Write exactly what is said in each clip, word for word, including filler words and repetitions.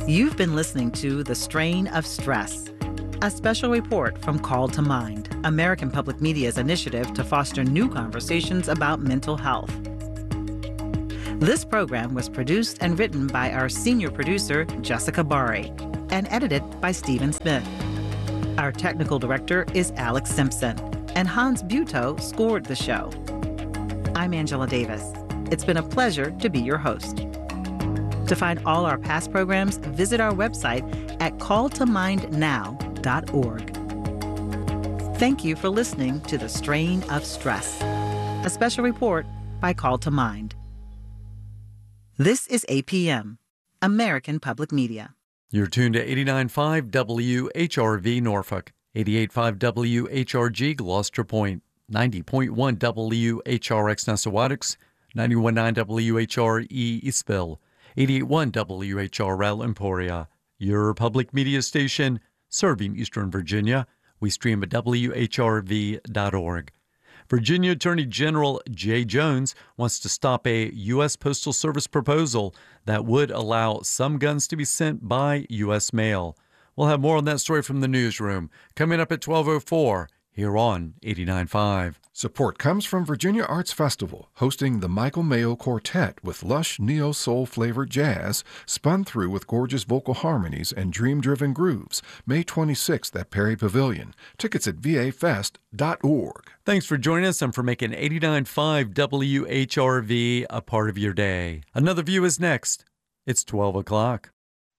You've been listening to The Strain of Stress, a special report from Call to Mind, American Public Media's initiative to foster new conversations about mental health. This program was produced and written by our senior producer, Jessica Bari, and edited by Stephen Smith. Our technical director is Alex Simpson, and Hans Buetow scored the show. I'm Angela Davis. It's been a pleasure to be your host. To find all our past programs, visit our website at call to mind now dot org. Thank you for listening to The Strain of Stress, a special report by Call to Mind. This is A P M, American Public Media. You're tuned to eighty-nine point five W H R V Norfolk, eighty-eight point five W H R G Gloucester Point, ninety point one W H R X Nessawadox, ninety-one point nine W H R E Eastville, eighty-eight point one W H R L Emporia. Your public media station serving Eastern Virginia. We stream at W H R V dot org. Virginia Attorney General Jay Jones wants to stop a U S Postal Service proposal that would allow some guns to be sent by U S mail. We'll have more on that story from the newsroom coming up at twelve oh four here on eighty-nine point five. Support comes from Virginia Arts Festival, hosting the Michael Mayo Quartet with lush neo-soul-flavored jazz, spun through with gorgeous vocal harmonies and dream-driven grooves, May twenty-sixth at Perry Pavilion. Tickets at v a fest dot org. Thanks for joining us and for making eighty-nine point five W H R V a part of your day. Another View is next. It's twelve o'clock.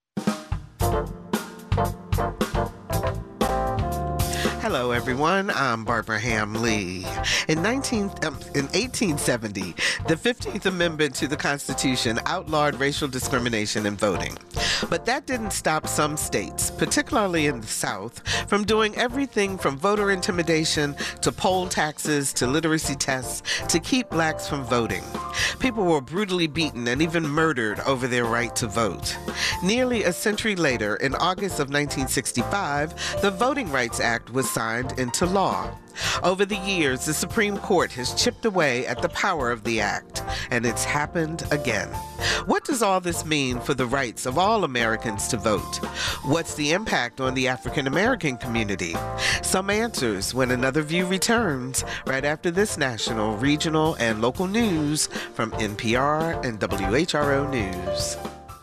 Hello, everyone. I'm Barbara Ham Lee. In, nineteen, um, in eighteen seventy, the fifteenth Amendment to the Constitution outlawed racial discrimination in voting. But that didn't stop some states, particularly in the South, from doing everything from voter intimidation to poll taxes to literacy tests to keep blacks from voting. People were brutally beaten and even murdered over their right to vote. Nearly a century later, in August of nineteen sixty-five, the Voting Rights Act was signed into law. Over the years, the Supreme Court has chipped away at the power of the act, and it's happened again. What does all this mean for the rights of all Americans to vote? What's the impact on the African American community? Some answers when Another View returns right after this national, regional, and local news from N P R and W H R O News.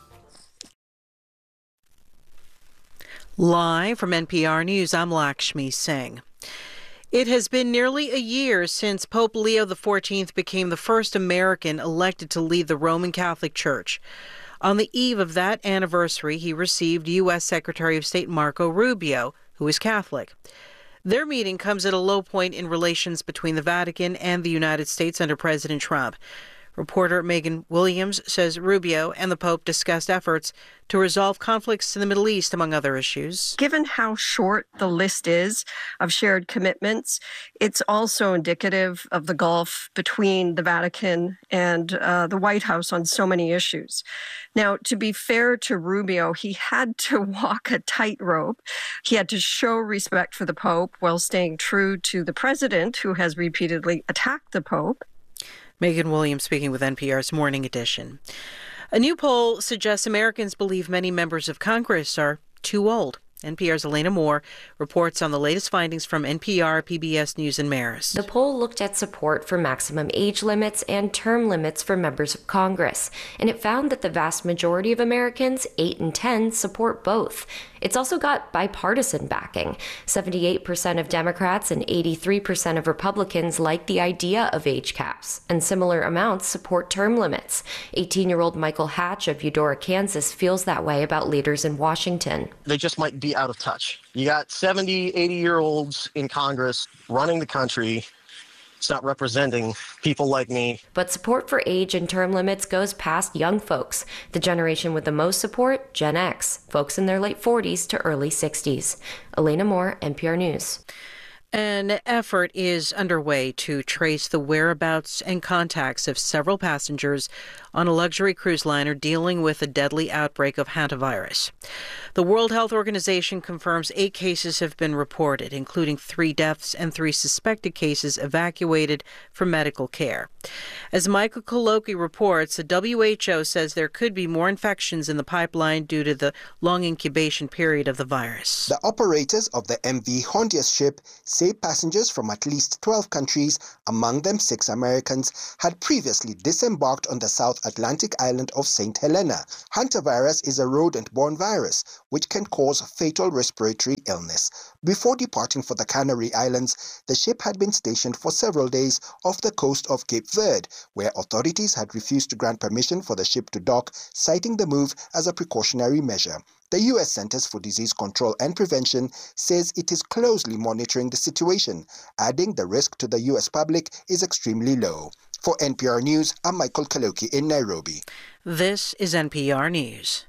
Live from N P R News, I'm Lakshmi Singh. It has been nearly a year since Pope Leo the fourteenth became the first American elected to lead the Roman Catholic Church. On the eve of that anniversary, he received U S Secretary of State Marco Rubio, who is Catholic. Their meeting comes at a low point in relations between the Vatican and the United States under President Trump. Reporter Megan Williams says Rubio and the Pope discussed efforts to resolve conflicts in the Middle East, among other issues. Given how short the list is of shared commitments, it's also indicative of the gulf between the Vatican and uh, the White House on so many issues. Now, to be fair to Rubio, he had to walk a tightrope. He had to show respect for the Pope while staying true to the president, who has repeatedly attacked the Pope. Megan Williams speaking with N P R's Morning Edition. A new poll suggests Americans believe many members of Congress are too old. N P R's Elena Moore reports on the latest findings from N P R, P B S News, and Marist. The poll looked at support for maximum age limits and term limits for members of Congress, and it found that the vast majority of Americans, eight in ten, support both. It's also got bipartisan backing. seventy-eight percent of Democrats and eighty-three percent of Republicans like the idea of age caps, and similar amounts support term limits. eighteen-year-old Michael Hatch of Eudora, Kansas feels that way about leaders in Washington. They just might be out of touch. You got seventy, eighty-year-olds in Congress running the country. It's not representing people like me. But support for age and term limits goes past young folks. The generation with the most support, Gen X, folks in their late forties to early sixties. Elena Moore, N P R News. An effort is underway to trace the whereabouts and contacts of several passengers on a luxury cruise liner dealing with a deadly outbreak of hantavirus. The World Health Organization confirms eight cases have been reported, including three deaths and three suspected cases evacuated for medical care. As Michael Kaloki reports, the W H O says there could be more infections in the pipeline due to the long incubation period of the virus. The operators of the M V Hondias ship say passengers from at least twelve countries, among them six Americans, had previously disembarked on the South Atlantic island of Saint Helena. Hantavirus is a rodent-borne virus which can cause fatal respiratory illness. Before departing for the Canary Islands, the ship had been stationed for several days off the coast of Cape Verde, where authorities had refused to grant permission for the ship to dock, citing the move as a precautionary measure. The U S Centers for Disease Control and Prevention says it is closely monitoring the situation, adding the risk to the U S public is extremely low. For N P R News, I'm Michael Kaloki in Nairobi. This is N P R News.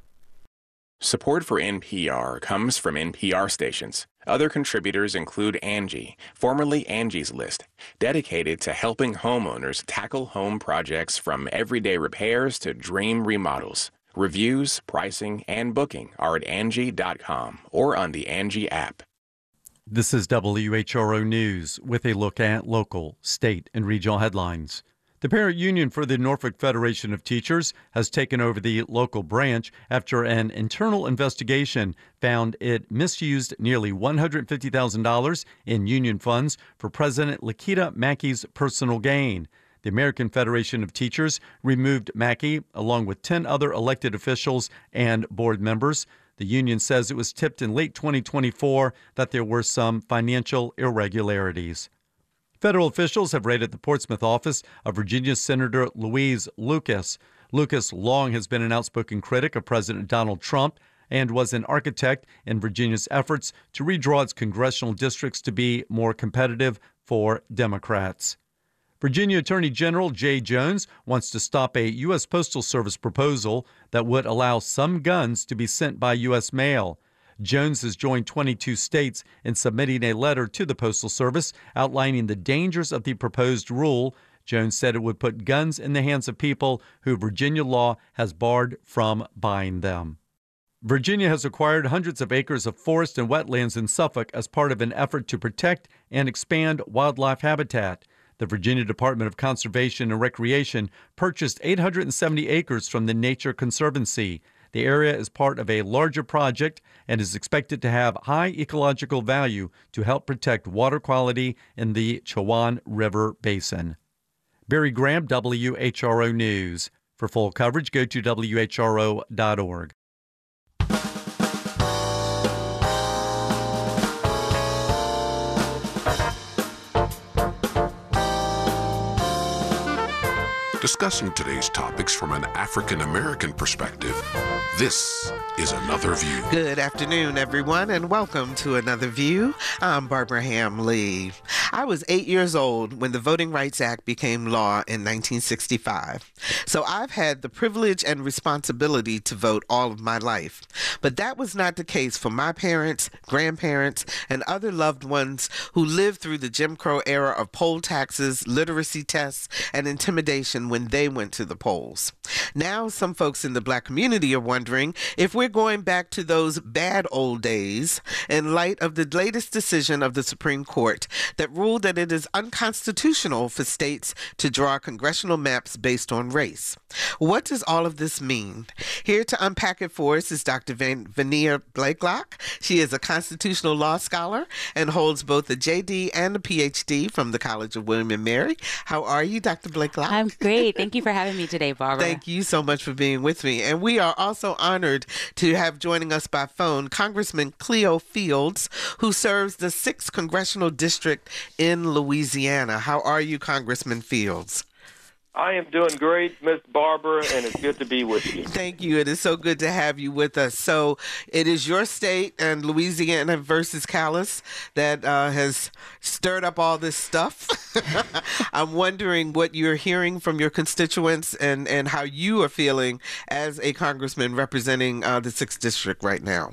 Support for N P R comes from N P R stations. Other contributors include Angie, formerly Angie's List, dedicated to helping homeowners tackle home projects from everyday repairs to dream remodels. Reviews, pricing, and booking are at Angie dot com or on the Angie app. This is W H R O News with a look at local, state, and regional headlines. The parent union for the Norfolk Federation of Teachers has taken over the local branch after an internal investigation found it misused nearly one hundred fifty thousand dollars in union funds for President Lakita Mackey's personal gain. The American Federation of Teachers removed Mackey along with ten other elected officials and board members. The union says it was tipped in late twenty twenty-four that there were some financial irregularities. Federal officials have raided the Portsmouth office of Virginia Senator Louise Lucas. Lucas long has been an outspoken critic of President Donald Trump and was an architect in Virginia's efforts to redraw its congressional districts to be more competitive for Democrats. Virginia Attorney General Jay Jones wants to stop a U S. Postal Service proposal that would allow some guns to be sent by U S mail. Jones has joined twenty-two states in submitting a letter to the Postal Service outlining the dangers of the proposed rule. Jones said it would put guns in the hands of people who Virginia law has barred from buying them. Virginia has acquired hundreds of acres of forest and wetlands in Suffolk as part of an effort to protect and expand wildlife habitat. The Virginia Department of Conservation and Recreation purchased eight hundred seventy acres from the Nature Conservancy. The area is part of a larger project and is expected to have high ecological value to help protect water quality in the Chowan River Basin. Barry Graham, W H R O News. For full coverage, go to W H R O dot org. Discussing today's topics from an African-American perspective, this is Another View. Good afternoon, everyone, and welcome to Another View. I'm Barbara Ham Lee. I was eight years old when the Voting Rights Act became law in nineteen sixty-five. So I've had the privilege and responsibility to vote all of my life. But that was not the case for my parents, grandparents, and other loved ones who lived through the Jim Crow era of poll taxes, literacy tests, and intimidation when they went to the polls. Now, some folks in the Black community are wondering if we're going back to those bad old days in light of the latest decision of the Supreme Court that ruled that it is unconstitutional for states to draw congressional maps based on race. What does all of this mean? Here to unpack it for us is Doctor Van- Vania Blakelock. She is a constitutional law scholar and holds both a J D and a P H D from the College of William and Mary. How are you, Doctor Blakelock? I'm great. Thank you for having me today, Barbara. Thank you so much for being with me. And we are also honored to have joining us by phone Congressman Cleo Fields, who serves the sixth Congressional District in Louisiana. How are you, Congressman Fields? I am doing great, Miss Barbara, and it's good to be with you. Thank you. It is so good to have you with us. So it is your state and Louisiana versus Calais that uh, has stirred up all this stuff. I'm wondering what you're hearing from your constituents and, and how you are feeling as a congressman representing uh, the sixth District right now.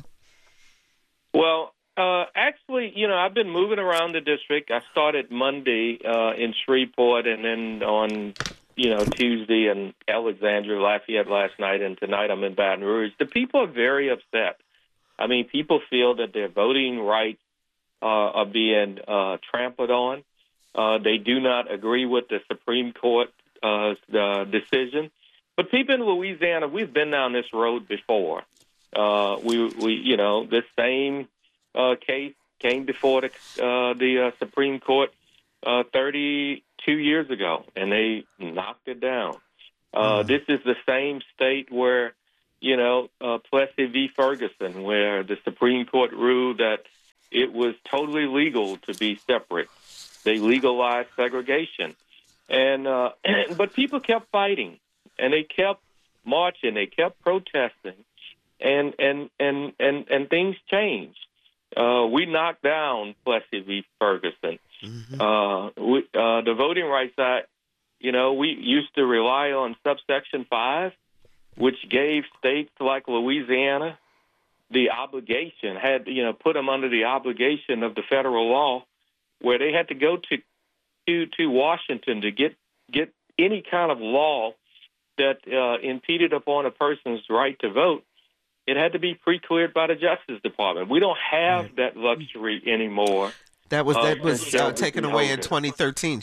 Well, uh, actually, you know, I've been moving around the district. I started Monday uh, in Shreveport and then on you know, Tuesday in Alexandria, Lafayette last night, and tonight I'm in Baton Rouge. The people are very upset. I mean, people feel that their voting rights uh, are being uh, trampled on. Uh, they do not agree with the Supreme Court uh, the decision. But people in Louisiana, we've been down this road before. Uh, we, we, you know, this same uh, case came before the, uh, the uh, Supreme Court uh, thirty-two years ago, and they knocked it down. Uh, mm. This is the same state where, you know, uh, Plessy v. Ferguson, where the Supreme Court ruled that it was totally legal to be separate. They legalized segregation. And uh, but people kept fighting, and they kept marching, they kept protesting, and and and and, and things changed. Uh, we knocked down Plessy v. Ferguson. Mm-hmm. Uh, we, uh, the Voting Rights Act, you know, we used to rely on subsection five, which gave states like Louisiana the obligation, had, you know, put them under the obligation of the federal law, where they had to go to to, to Washington to get get any kind of law that uh, impeded upon a person's right to vote. It had to be pre-cleared by the Justice Department. We don't have that luxury anymore. That was that uh, was uh, taken away in twenty thirteen.